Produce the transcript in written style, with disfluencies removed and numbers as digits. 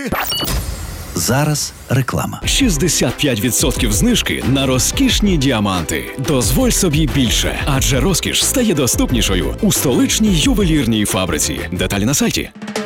Зараз реклама. 65% знижки на розкішні діаманти. Дозволь собі більше, адже розкіш стає доступнішою у столичній ювелірній фабриці. Деталі на сайті.